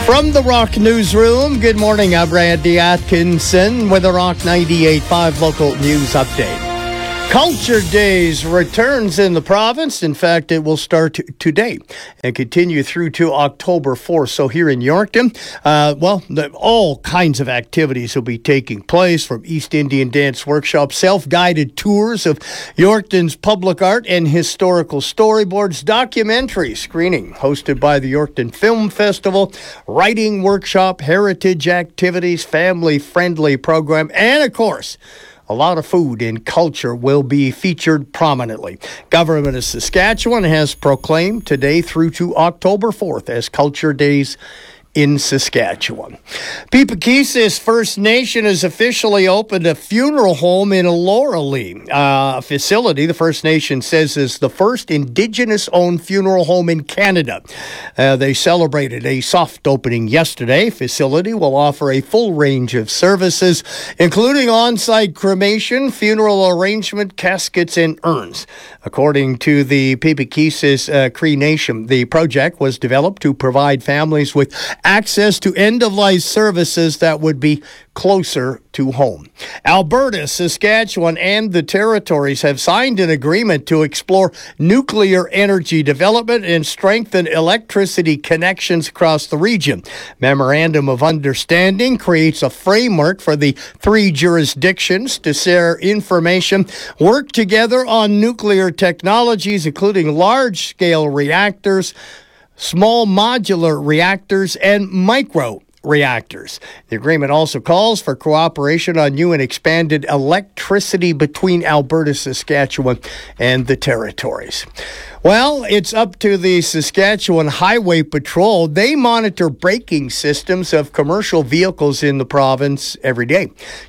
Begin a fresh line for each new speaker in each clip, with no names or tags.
From the Rock Newsroom, good morning. I'm Randy Atkinson with the Rock 98.5 local news update. Culture Days returns in the province. In fact, it will start today and continue through to October 4th. So here in Yorkton, all kinds of activities will be taking place, from East Indian Dance Workshop, self-guided tours of Yorkton's public art and historical storyboards, documentary screening hosted by the Yorkton Film Festival, writing workshop, heritage activities, family-friendly program, and of course, a lot of food and culture will be featured prominently. Government of Saskatchewan has proclaimed today through to October 4th as Culture Days in Saskatchewan. Peepeekisis First Nation has officially opened a funeral home in Lauralee. A facility the First Nation says is the first Indigenous-owned funeral home in Canada. They celebrated a soft opening yesterday. Facility will offer a full range of services, including on-site cremation, funeral arrangement, caskets, and urns. According to the Peepeekisis Cree Nation, the project was developed to provide families with access to end-of-life services that would be closer to home. Alberta, Saskatchewan, and the territories have signed an agreement to explore nuclear energy development and strengthen electricity connections across the region. Memorandum of Understanding creates a framework for the three jurisdictions to share information, work together on nuclear technologies, including large-scale reactors, small modular reactors, and micro reactors. The agreement also calls for cooperation on new and expanded electricity between Alberta, Saskatchewan, and the territories. Well, it's up to the Saskatchewan Highway Patrol. They monitor braking systems of commercial vehicles in the province every day.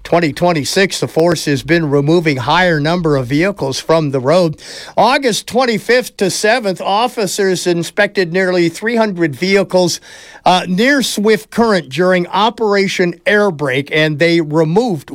2026, the force has been removing higher number of vehicles from the road. August 25th to 7th, officers inspected nearly 300 vehicles near Swift Current during Operation Airbrake, and they removed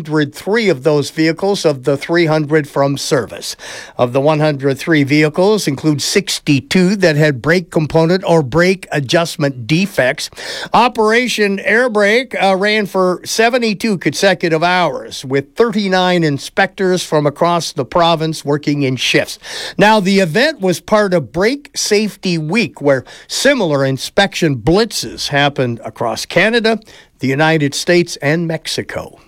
103 of those vehicles of the 300 from service. Of the 103 vehicles, include 62 that had brake component or brake adjustment defects. Operation Airbrake ran for 72 consecutive hours, with 39 inspectors from across the province working in shifts. Now, the event was part of Brake Safety Week, where similar inspection blitzes happened across Canada, the United States, and Mexico.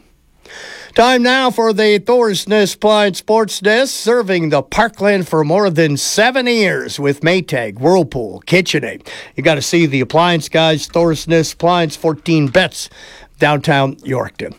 Time now for the Thorsness Appliance Sports Desk, serving the Parkland for more than 7 years with Maytag, Whirlpool, KitchenAid. You got to see the appliance guys, Thorsness Appliance, 14 Bets, downtown Yorkton.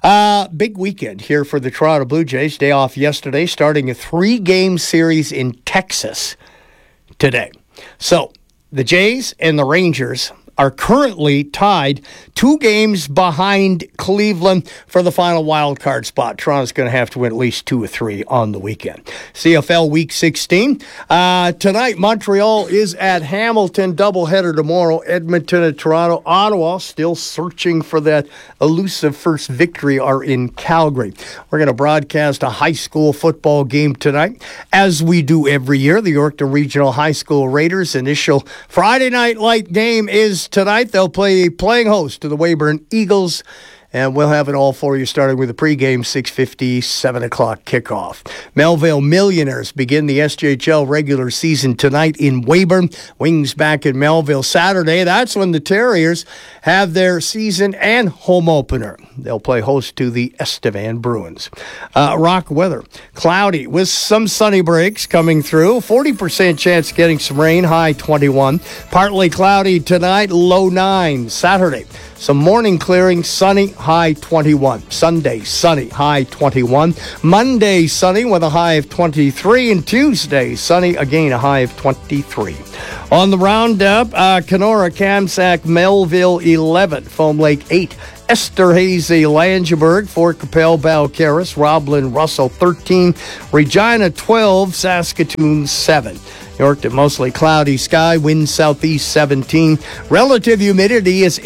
Big weekend here for the Toronto Blue Jays. Day off yesterday, starting a 3-game series in Texas today. So, the Jays and the Rangers are currently tied 2 games behind Cleveland for the final wild card spot. Toronto's going to have to win at least 2 or 3 on the weekend. CFL Week 16. Tonight, Montreal is at Hamilton. Doubleheader tomorrow. Edmonton and Toronto. Ottawa, still searching for that elusive first victory, are in Calgary. We're going to broadcast a high school football game tonight, as we do every year. The Yorkton Regional High School Raiders' initial Friday night light game is tonight. They'll play playing host to the Weyburn Eagles, and we'll have it all for you, starting with the pregame 6:50, 7 o'clock kickoff. Melville Millionaires begin the SJHL regular season tonight in Weyburn. Wings back in Melville Saturday. That's when the Terriers have their season and home opener. They'll play host to the Estevan Bruins. Rock weather. Cloudy with some sunny breaks coming through. 40% chance of getting some rain, high 21. Partly cloudy tonight, low 9. Saturday, some morning clearing, sunny, high 21. Sunday, sunny, high 21. Monday, sunny with a high of 23. And Tuesday, sunny, again, a high of 23. On the roundup, Kenora, Kamsack, Melville 11, Foam Lake 8, Esterhazy, Langeberg, Fort Capel, Balcarres, Roblin, Russell 13, Regina 12, Saskatoon 7. Yorkton, mostly cloudy sky, wind southeast 17. Relative humidity is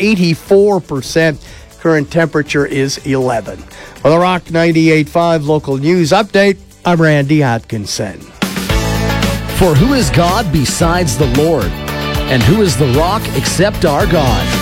84%. Current temperature is 11. For the Rock 98.5 local news update, I'm Randy Atkinson.
For who is God besides the Lord? And who is the rock except our God?